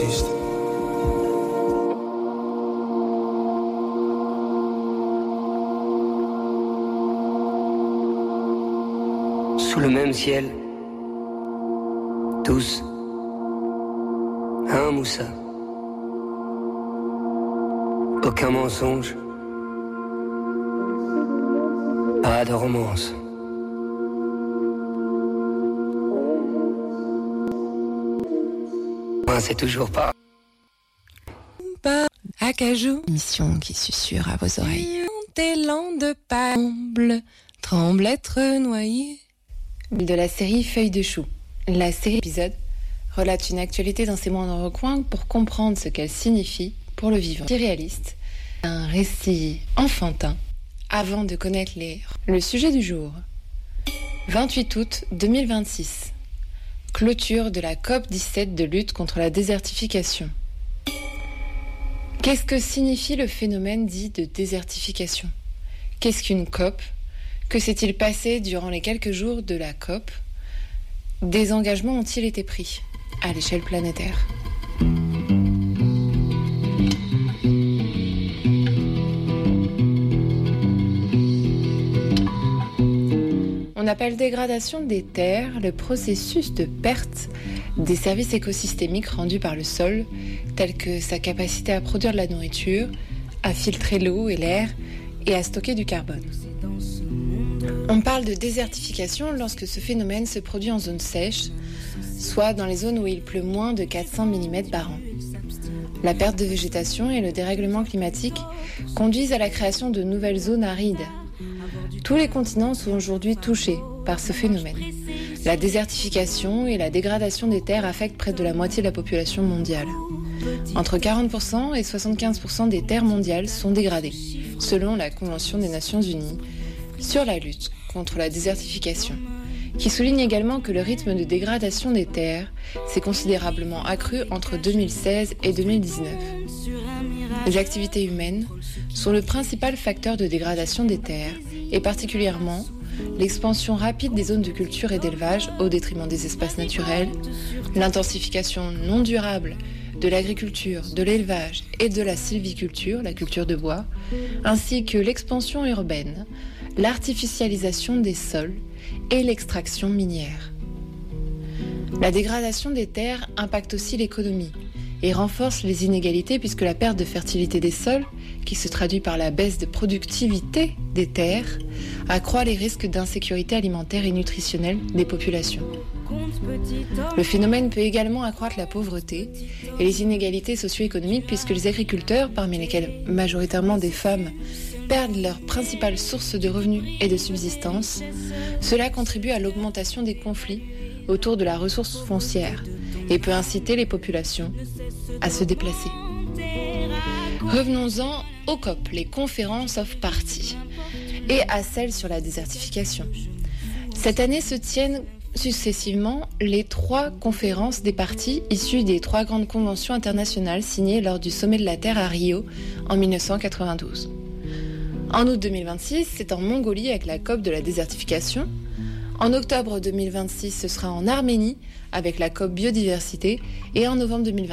juste. Sous le même ciel, tous, un moussa. Aucun mensonge, pas de romance. C'est toujours pas. Acajou, émission qui susurre à vos oreilles. Élan de palme, tremble être noyé. De la série Feuilles de chou. La série épisode relate une actualité dans ses moindres recoins pour comprendre ce qu'elle signifie pour le vivant. Réaliste, un récit enfantin avant de connaître le sujet du jour. 28 août 2026. Clôture de la COP17 de lutte contre la désertification. Qu'est-ce que signifie le phénomène dit de désertification ? Qu'est-ce qu'une COP ? Que s'est-il passé durant les quelques jours de la COP ? Des engagements ont-ils été pris à l'échelle planétaire ? On appelle dégradation des terres le processus de perte des services écosystémiques rendus par le sol, tels que sa capacité à produire de la nourriture, à filtrer l'eau et l'air et à stocker du carbone. On parle de désertification lorsque ce phénomène se produit en zone sèche, soit dans les zones où il pleut moins de 400 mm par an. La perte de végétation et le dérèglement climatique conduisent à la création de nouvelles zones arides. Tous les continents sont aujourd'hui touchés par ce phénomène. La désertification et la dégradation des terres affectent près de la moitié de la population mondiale. Entre 40% et 75% des terres mondiales sont dégradées, selon la Convention des Nations Unies sur la lutte contre la désertification, qui souligne également que le rythme de dégradation des terres s'est considérablement accru entre 2016 et 2019. Les activités humaines sont le principal facteur de dégradation des terres, et particulièrement l'expansion rapide des zones de culture et d'élevage au détriment des espaces naturels, l'intensification non durable de l'agriculture, de l'élevage et de la sylviculture, la culture de bois, ainsi que l'expansion urbaine, l'artificialisation des sols et l'extraction minière. La dégradation des terres impacte aussi l'économie et renforce les inégalités puisque la perte de fertilité des sols, qui se traduit par la baisse de productivité des terres, accroît les risques d'insécurité alimentaire et nutritionnelle des populations. Le phénomène peut également accroître la pauvreté et les inégalités socio-économiques puisque les agriculteurs, parmi lesquels majoritairement des femmes, perdent leur principale source de revenus et de subsistance. Cela contribue à l'augmentation des conflits autour de la ressource foncière et peut inciter les populations à se déplacer. Revenons-en aux COP, les conférences of parties, et à celles sur la désertification. Cette année se tiennent successivement les 3 conférences des parties issues des 3 grandes conventions internationales signées lors du sommet de la Terre à Rio en 1992. En août 2026, c'est en Mongolie avec la COP de la désertification. En octobre 2026, ce sera en Arménie avec la COP biodiversité. Et en novembre 2026,